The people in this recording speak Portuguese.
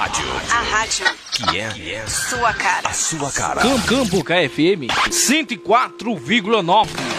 rádio. A rádio Que é sua cara. A sua cara. Campo KFM 104,9.